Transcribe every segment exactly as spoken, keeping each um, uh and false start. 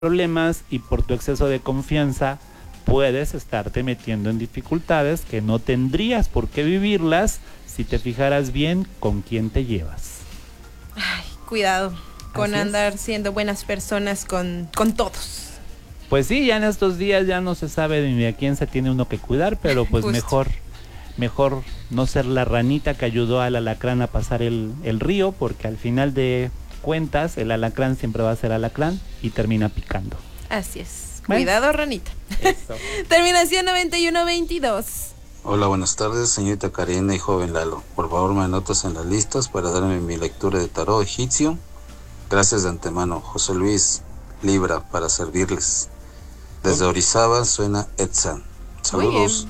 problemas y por tu exceso de confianza puedes estarte metiendo en dificultades que no tendrías por qué vivirlas si te fijaras bien con quién te llevas. Ay, cuidado con Así andar es. siendo buenas personas con, con todos. Pues sí, ya en estos días ya no se sabe ni a quién se tiene uno que cuidar, pero pues Justo. mejor, mejor no ser la ranita que ayudó al alacrán a pasar el, el río, porque al final de cuentas el alacrán siempre va a ser alacrán y termina picando. Así es. ¿Ves? Cuidado, ranita. Eso. Terminación noventa y uno veintidós. Hola, buenas tardes, señorita Karina y joven Lalo. Por favor, me anotas en las listas para darme mi lectura de tarot egipcio. Gracias de antemano. José Luis, Libra, para servirles. Desde Orizaba suena Etzan. Saludos.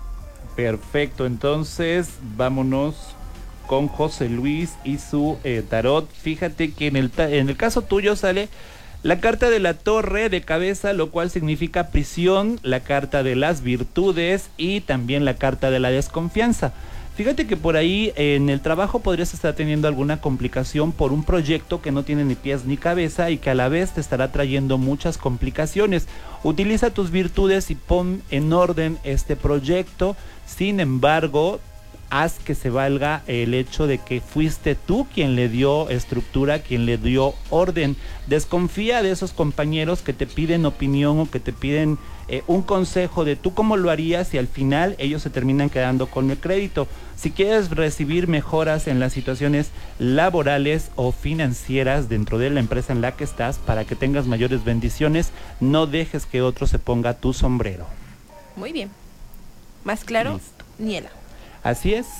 Perfecto, entonces vámonos con José Luis y su eh, tarot. Fíjate que en el, ta- en el caso tuyo sale la carta de la torre de cabeza, lo cual significa prisión, la carta de las virtudes y también la carta de la desconfianza. Fíjate que por ahí en el trabajo podrías estar teniendo alguna complicación por un proyecto que no tiene ni pies ni cabeza y que a la vez te estará trayendo muchas complicaciones. Utiliza tus virtudes y pon en orden este proyecto. Sin embargo, haz que se valga el hecho de que fuiste tú quien le dio estructura, quien le dio orden. Desconfía de esos compañeros que te piden opinión o que te piden eh, un consejo de tú cómo lo harías y al final ellos se terminan quedando con el crédito. Si quieres recibir mejoras en las situaciones laborales o financieras dentro de la empresa en la que estás para que tengas mayores bendiciones, no dejes que otro se ponga tu sombrero. Muy bien. Más claro, Listo. Niela. Así es.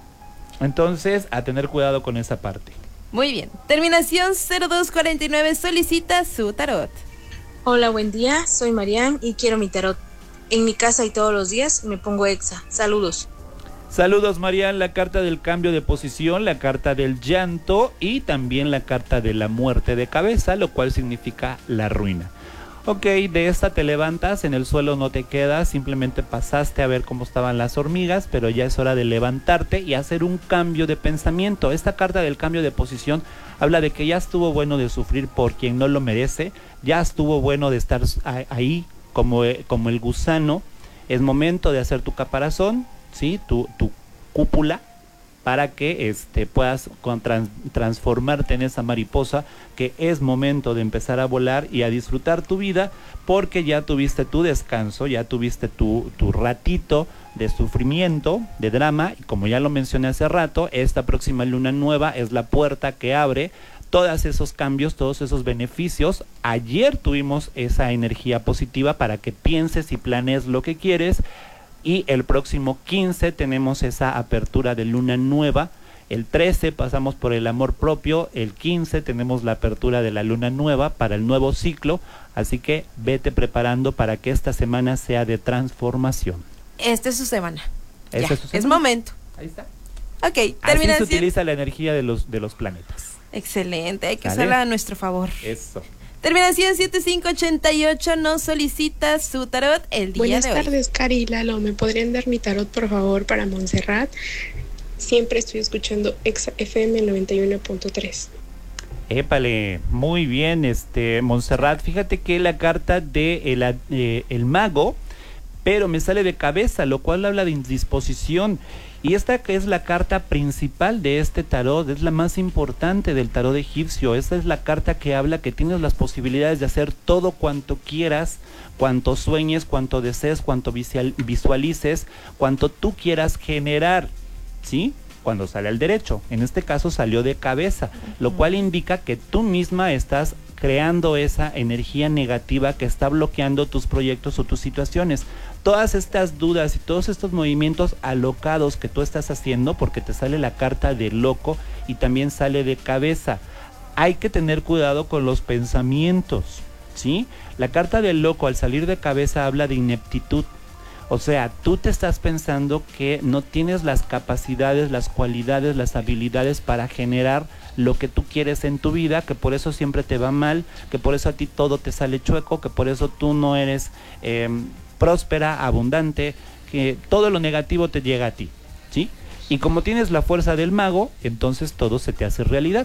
Entonces, a tener cuidado con esa parte. Muy bien. Terminación cero dos cuarenta y nueve solicita su tarot. Hola, buen día, soy Marian y quiero mi tarot. En mi casa y todos los días me pongo Exa. Saludos. Saludos, Marian, la carta del cambio de posición, la carta del llanto y también la carta de la muerte de cabeza, lo cual significa la ruina. Ok, de esta te levantas, en el suelo no te quedas, simplemente pasaste a ver cómo estaban las hormigas, pero ya es hora de levantarte y hacer un cambio de pensamiento. Esta carta del cambio de posición habla de que ya estuvo bueno de sufrir por quien no lo merece, ya estuvo bueno de estar ahí como, como el gusano. Es momento de hacer tu caparazón, ¿sí? tu, tu cúpula, para que este, puedas con, trans, transformarte en esa mariposa, que es momento de empezar a volar y a disfrutar tu vida, porque ya tuviste tu descanso, ya tuviste tu, tu ratito de sufrimiento, de drama, y como ya lo mencioné hace rato, esta próxima luna nueva es la puerta que abre todos esos cambios, todos esos beneficios. Ayer tuvimos esa energía positiva para que pienses y planees lo que quieres. Y el próximo quince tenemos esa apertura de luna nueva. El trece pasamos por el amor propio. El quince tenemos la apertura de la luna nueva para el nuevo ciclo. Así que vete preparando para que esta semana sea de transformación. Esta es su semana. ¿Esta Ya, es su es semana? momento. Ahí está. Ok, Así terminación. se utiliza la energía de los, de los planetas. Excelente, hay que ¿Vale? usarla a nuestro favor. Eso. Terminación setenta y cinco ochenta y ocho nos solicita su tarot el día Buenas de hoy. tardes, Cari y Lalo. ¿Me podrían dar mi tarot, por favor, para Montserrat? Siempre estoy escuchando Exa F M noventa y uno punto tres. Épale, muy bien, este, Montserrat. Fíjate que la carta de el, eh, el mago, pero me sale de cabeza, lo cual habla de indisposición. Y esta que es la carta principal de este tarot, es la más importante del tarot egipcio. Esta es la carta que habla que tienes las posibilidades de hacer todo cuanto quieras, cuanto sueñes, cuanto desees, cuanto visual, visualices, cuanto tú quieras generar, ¿sí? Cuando sale al derecho. En este caso salió de cabeza, lo cual indica que tú misma estás creando esa energía negativa que está bloqueando tus proyectos o tus situaciones. Todas estas dudas y todos estos movimientos alocados que tú estás haciendo, porque te sale la carta de loco y también sale de cabeza. Hay que tener cuidado con los pensamientos, ¿sí? La carta del loco al salir de cabeza habla de ineptitud. O sea, tú te estás pensando que no tienes las capacidades, las cualidades, las habilidades para generar lo que tú quieres en tu vida, que por eso siempre te va mal, que por eso a ti todo te sale chueco, que por eso tú no eres eh, próspera, abundante, que todo lo negativo te llega a ti, ¿sí? Y como tienes la fuerza del mago, entonces todo se te hace realidad.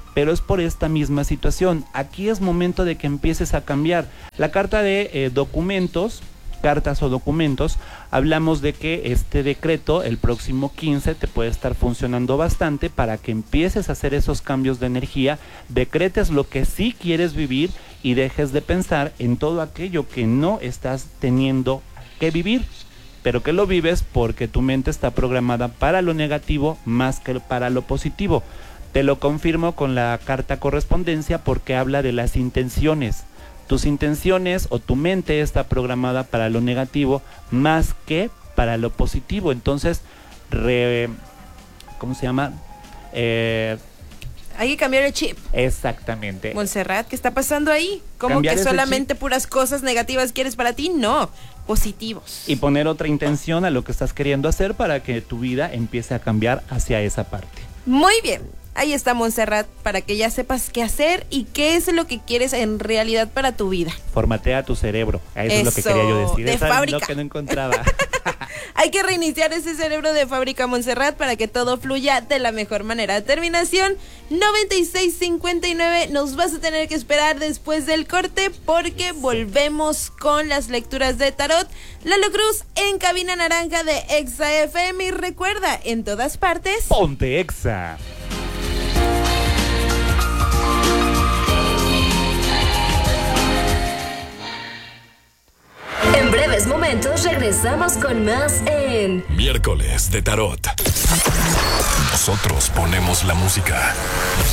pero es por esta misma situación. Aquí es momento de que empieces a cambiar. La carta de eh, documentos, cartas o documentos, hablamos de que este decreto el próximo quince te puede estar funcionando bastante para que empieces a hacer esos cambios de energía, decretes lo que sí quieres vivir y dejes de pensar en todo aquello que no estás teniendo que vivir, pero que lo vives porque tu mente está programada para lo negativo más que para lo positivo. Te lo confirmo con la carta correspondencia porque habla de las intenciones. Tus intenciones o tu mente está programada para lo negativo más que para lo positivo. Entonces, re, ¿cómo se llama? Eh, Hay que cambiar el chip. Exactamente. Montserrat, ¿qué está pasando ahí? ¿Cómo Cambiar que ese solamente chip. puras cosas negativas quieres para ti? No, positivos. Y poner otra intención a lo que estás queriendo hacer para que tu vida empiece a cambiar hacia esa parte. Muy bien. Ahí está Montserrat, para que ya sepas qué hacer y qué es lo que quieres en realidad para tu vida. Formatea tu cerebro. Eso, es lo que Eso, quería yo decir. de Eso es fábrica. lo que no encontraba. Hay que reiniciar ese cerebro de fábrica, Montserrat, para que todo fluya de la mejor manera. Terminación noventa y seis cincuenta y nueve. Nos vas a tener que esperar después del corte porque volvemos con las lecturas de tarot. Lalo Cruz en cabina naranja de Exa F M. Y recuerda, en todas partes, Ponte Exa. En breves momentos regresamos con más en Miércoles de Tarot. Nosotros ponemos la música.